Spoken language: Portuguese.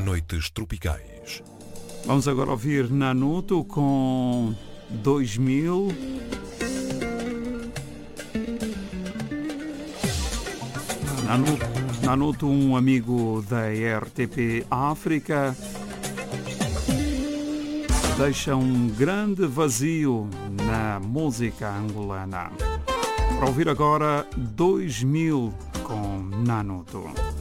Noites Tropicais. Vamos agora ouvir Nanuto com 2000. Nanuto, um amigo da RTP África, deixa um grande vazio na música angolana. Para ouvir agora 2000 com Nanuto.